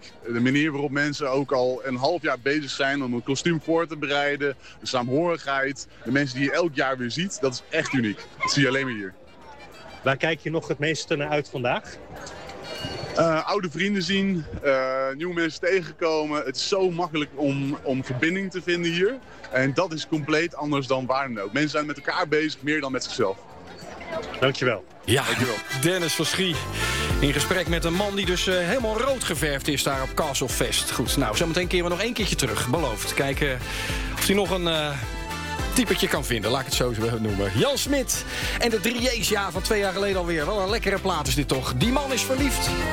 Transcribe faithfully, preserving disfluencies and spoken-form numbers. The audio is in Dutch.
uniek. De manier waarop mensen ook al een half jaar bezig zijn om een kostuum voor te bereiden. De saamhorigheid, de mensen die je elk jaar weer ziet, dat is echt uniek. Dat zie je alleen maar hier. Waar kijk je nog het meeste naar uit vandaag? Uh, oude vrienden zien, uh, nieuwe mensen tegenkomen. Het is zo makkelijk om, om verbinding te vinden hier. En dat is compleet anders dan waar dan ook. Mensen zijn met elkaar bezig, meer dan met zichzelf. Dankjewel. Ja, Dankjewel. Dennis van Schie. In gesprek met een man die dus uh, helemaal rood geverfd is daar op Castle Fest. Goed, nou, zometeen keren we nog één keertje terug. Beloofd. Kijken of hij nog een... Uh... typetje kan vinden, laat ik het zo noemen. Jan Smit en de drie J's, ja, van twee jaar geleden alweer. Wel een lekkere plaat is dit toch. Die man is verliefd.